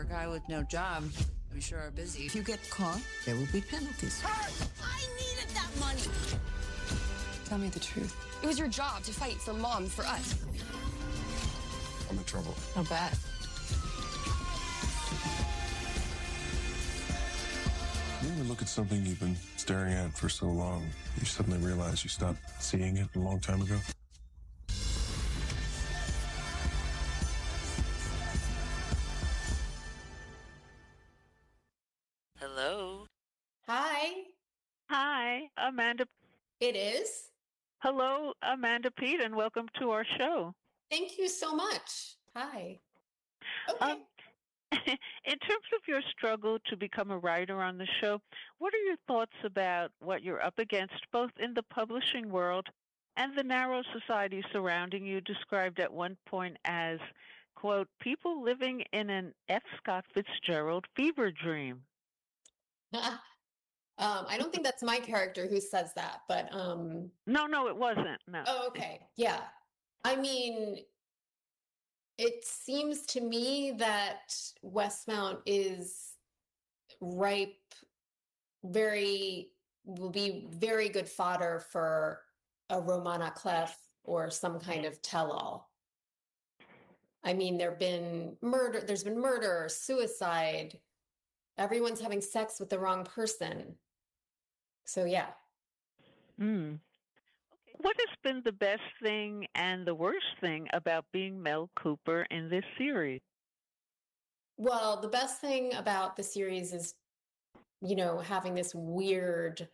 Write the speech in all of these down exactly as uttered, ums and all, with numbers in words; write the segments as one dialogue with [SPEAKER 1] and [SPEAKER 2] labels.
[SPEAKER 1] a guy with no job, we sure are busy.
[SPEAKER 2] If you get caught, there will be penalties.
[SPEAKER 3] Hey! I needed that money!
[SPEAKER 4] Tell me the truth.
[SPEAKER 5] It was your job to fight for Mom, for us.
[SPEAKER 6] I'm in trouble.
[SPEAKER 4] How bad?
[SPEAKER 6] You ever look at something you've been staring at for so long, you suddenly realize you stopped seeing it a long time ago?
[SPEAKER 7] Hello.
[SPEAKER 8] Hi.
[SPEAKER 7] Hi, Amanda.
[SPEAKER 8] It is.
[SPEAKER 7] Hello, Amanda Peet, and welcome to our show.
[SPEAKER 8] Thank you so much. Hi. Okay.
[SPEAKER 7] Um, in terms of your struggle to become a writer on the show, what are your thoughts about what you're up against, both in the publishing world and the narrow society surrounding you, described at one point as, quote, people living in an F. Scott Fitzgerald fever dream?
[SPEAKER 8] um, I don't think that's my character who says that, but... Um...
[SPEAKER 7] No, no, it wasn't. No.
[SPEAKER 8] Oh, okay. Yeah. I mean... It seems to me that Westmount is ripe, very, will be very good fodder for a Romana Clef or some kind of tell-all. I mean, there've been murder, there's been murder, suicide, everyone's having sex with the wrong person. So, yeah.
[SPEAKER 7] Hmm. What has been the best thing and the worst thing about being Mel Cooper in this series?
[SPEAKER 8] Well, the best thing about the series is, you know, having this weird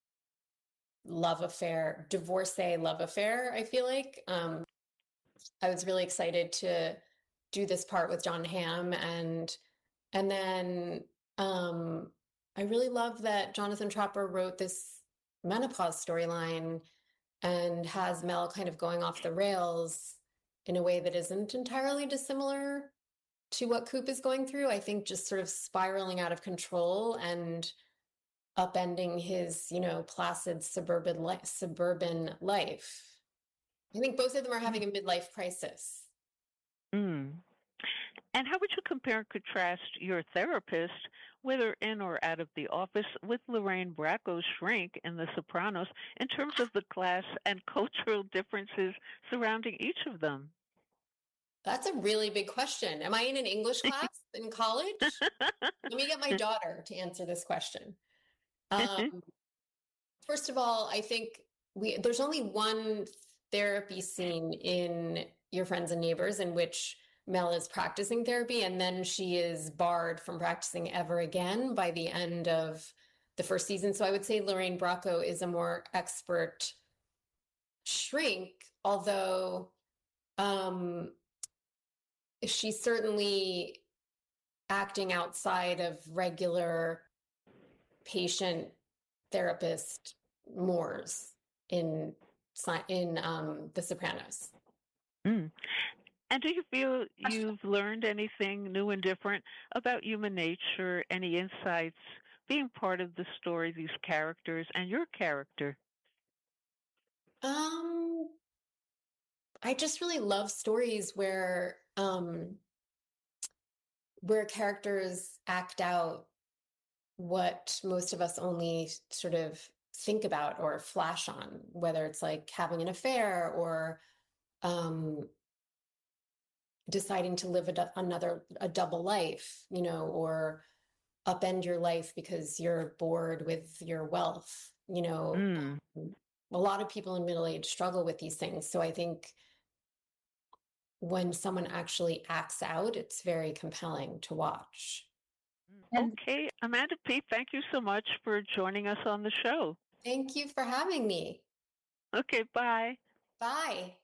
[SPEAKER 8] love affair, divorcee love affair, I feel like. Um, I was really excited to do this part with Jon Hamm. And, and then um, I really love that Jonathan Tropper wrote this menopause storyline and has Mel kind of going off the rails in a way that isn't entirely dissimilar to what Coop is going through. I think just sort of spiraling out of control and upending his, you know, placid suburban life, suburban life. I think both of them are having a midlife crisis.
[SPEAKER 7] Mm. And how would you compare and contrast your therapist, whether in or out of the office, with Lorraine Bracco's shrink in The Sopranos in terms of the class and cultural differences surrounding each of them?
[SPEAKER 8] That's a really big question. Am I in an English class in college? Let me get my daughter to answer this question. Um, first of all, I think we there's only one therapy scene in Your Friends and Neighbors in which Mel is practicing therapy, and then she is barred from practicing ever again by the end of the first season. So I would say Lorraine Bracco is a more expert shrink, although um, she's certainly acting outside of regular patient therapist mores in in um, The Sopranos.
[SPEAKER 7] Mm. And do you feel you've learned anything new and different about human nature, any insights being part of the story, these characters, and your character?
[SPEAKER 8] Um, I just really love stories where um, where characters act out what most of us only sort of think about or flash on, whether it's like having an affair or um, deciding to live a du- another a double life, you know, or upend your life because you're bored with your wealth, you know.
[SPEAKER 7] Mm.
[SPEAKER 8] Um, a lot of people in middle age struggle with these things. So I think when someone actually acts out, it's very compelling to watch.
[SPEAKER 7] Okay, Amanda Peet, thank you so much for joining us on the show.
[SPEAKER 8] Thank you for having me.
[SPEAKER 7] Okay, bye.
[SPEAKER 8] Bye.